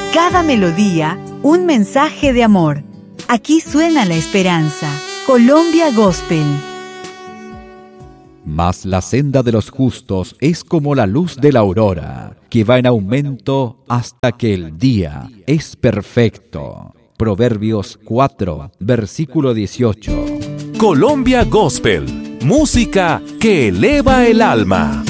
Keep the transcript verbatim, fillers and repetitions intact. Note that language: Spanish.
Cada melodía, un mensaje de amor. Aquí suena la esperanza. Colombia Gospel. Mas la senda de los justos es como la luz de la aurora, que va en aumento hasta que el día es perfecto. Proverbios cuatro, versículo dieciocho. Colombia Gospel, música que eleva el alma.